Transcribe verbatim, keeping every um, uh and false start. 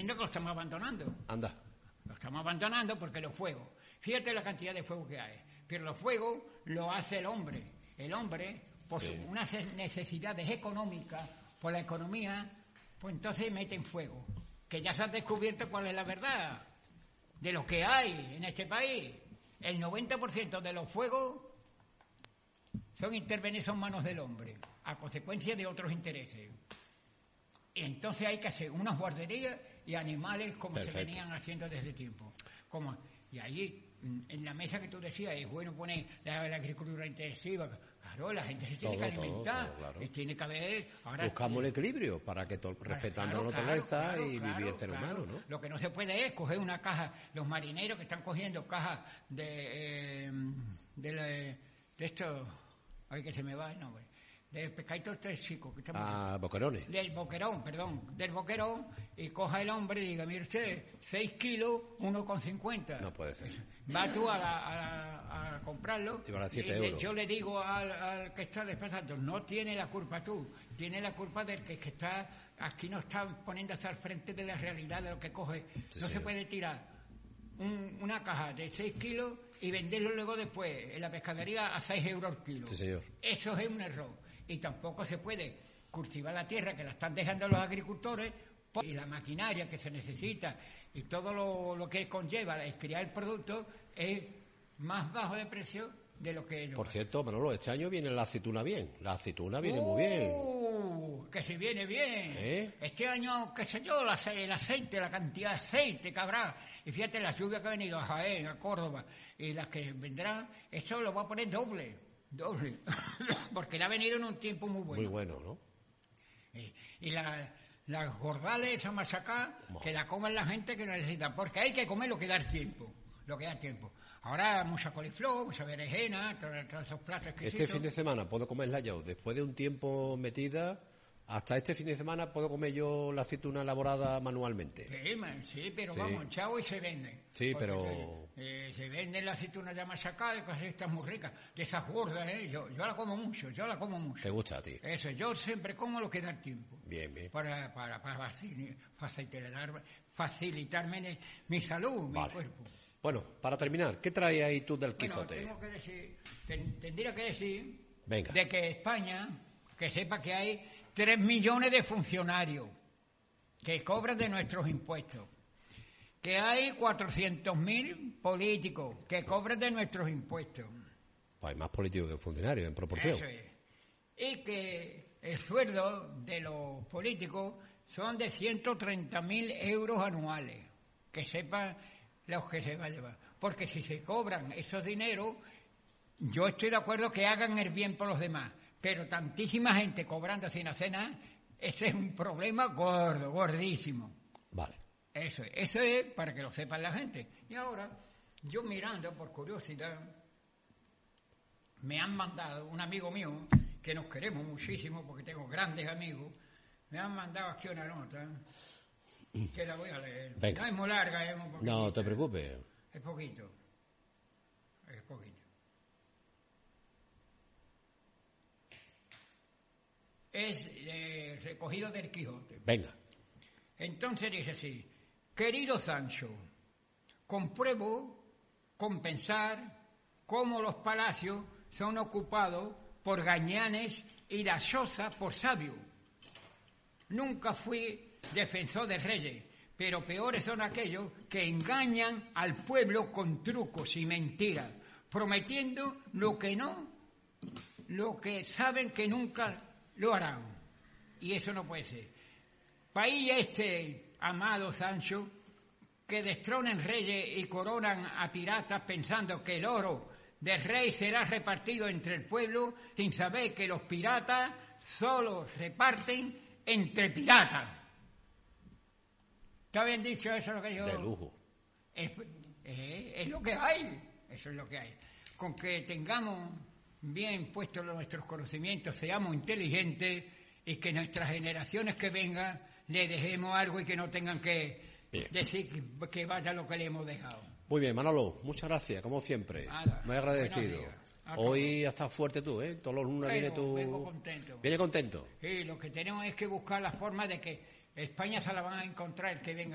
viendo que lo estamos abandonando. Anda. Lo estamos abandonando porque los fuegos, fíjate la cantidad de fuego que hay, pero los fuegos lo hace el hombre. El hombre, por sí. su, unas necesidades económicas, por la economía, pues entonces meten fuego. Que ya se ha descubierto cuál es la verdad de lo que hay en este país. El noventa por ciento de los fuegos son intervenidos en manos del hombre, a consecuencia de otros intereses. Y entonces hay que hacer unas guarderías y animales como Perfecto. se venían haciendo desde tiempo. Como, y allí, en la mesa que tú decías, es bueno poner la, la agricultura intensiva. Claro, la gente se tiene todo, que alimentar. Todo, todo, claro. Y tiene que haber... Ahora, buscamos el equilibrio para que, to, respetando claro, la naturaleza claro, claro, y claro, vivir el ser claro. humano, ¿no? Lo que no se puede es coger una caja, los marineros que están cogiendo cajas de... Eh, de, la, de esto... Ay, que se me va el nombre. Del pescadito tercico. Que ah, boquerones. Del boquerón, perdón. Del boquerón, y coja el hombre y diga, mire usted, seis kilos, uno con cincuenta. No puede ser. Va tú a, la, a, la, a comprarlo. Sí, vale siete y euros. Yo le digo al, al que está despensando, no tiene la culpa tú, tiene la culpa del que, que está, aquí no está poniéndose al frente de la realidad de lo que coge. Sí, no sí. se puede tirar un, una caja de seis kilos y venderlo luego después en la pescadería a seis euros el kilo. Sí, señor. Eso es un error. Y tampoco se puede cultivar la tierra que la están dejando los agricultores y la maquinaria que se necesita y todo lo, lo que conlleva es criar el producto es más bajo de precio de lo que... Por cierto, Manolo, este año viene la aceituna bien. La aceituna viene uh, muy bien. Que se viene bien. ¿Eh? Este año, qué sé yo, la, el aceite, la cantidad de aceite que habrá. Y fíjate, las lluvias que han venido a Jaén, a Córdoba, y las que vendrán, eso lo va a poner doble. Doble. Porque le ha venido en un tiempo muy bueno. Muy bueno, ¿no? Y, y la, las gordales, esa masacá, oh. que la comen la gente que necesita. Porque hay que comer lo que da tiempo. Lo que da tiempo. Ahora mucha coliflor, mucha berenjena, todos, todos esos platos exquisitos. Este fin de semana puedo comerla yo. Después de un tiempo metida, hasta este fin de semana puedo comer yo la aceituna elaborada manualmente. Sí, man, sí pero sí. vamos, chavo, y se venden. Sí, porque, pero... Eh, se venden la aceituna ya masacada, de cosas estas muy ricas, de esas gordas, ¿eh? Yo, yo la como mucho, yo la como mucho. ¿Te gusta a ti? Eso, yo siempre como lo que da tiempo. Bien, bien. Para, para, para facilitar, facilitarme mi salud, vale. mi cuerpo. Bueno, para terminar, ¿qué trae ahí tú del Quijote? Bueno, tengo que decir, ten, tendría que decir Venga. de que España, que sepa que hay tres millones de funcionarios que cobran de nuestros impuestos, que hay cuatrocientos mil políticos que cobran de nuestros impuestos. Pues hay más políticos que funcionarios, en proporción. Eso es. Y que el sueldo de los políticos son de ciento treinta mil euros anuales. Que sepan los que se va a llevar. Porque si se cobran esos dineros, yo estoy de acuerdo que hagan el bien por los demás. Pero tantísima gente cobrando sin hacer nada, ese es un problema gordo, gordísimo. Vale. Eso es, eso es para que lo sepan la gente. Y ahora, yo mirando por curiosidad, me han mandado, un amigo mío, que nos queremos muchísimo porque tengo grandes amigos, me han mandado aquí una nota, que la voy a leer. Venga. No es muy larga, es muy poquito. No te preocupes. Es poquito. Es poquito. Es eh, recogido del Quijote. Venga. Entonces dice así: querido Sancho, compruebo con pensar cómo los palacios son ocupados por gañanes y las chozas por sabios. Nunca fui defensor de reyes, pero peores son aquellos que engañan al pueblo con trucos y mentiras, prometiendo lo que no, lo que saben que nunca lo harán. Y eso no puede ser. País este, amado Sancho, que destronen reyes y coronan a piratas pensando que el oro del rey será repartido entre el pueblo, sin saber que los piratas solo reparten entre piratas. ¿Está bien dicho eso lo que yo? De lujo. Es, es, es lo que hay, eso es lo que hay. Con que tengamos bien puestos nuestros conocimientos, seamos inteligentes y que nuestras generaciones que vengan le dejemos algo y que no tengan que bien. decir que, que vaya lo que le hemos dejado. Muy bien, Manolo, muchas gracias, como siempre. Nada, muy agradecido. Hoy has estado fuerte tú, ¿eh? Todos los lunes viene tú... Vengo contento. ¿Viene contento? Sí, lo que tenemos es que buscar la forma de que España se la van a encontrar el que venga.